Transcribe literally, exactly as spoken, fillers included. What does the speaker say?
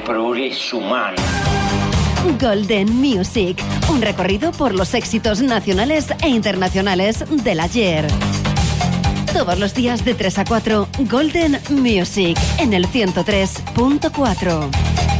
progreso humano. Golden Music, un recorrido por los éxitos nacionales e internacionales del ayer. Todos los días de tres a cuatro, Golden Music, en el ciento tres punto cuatro.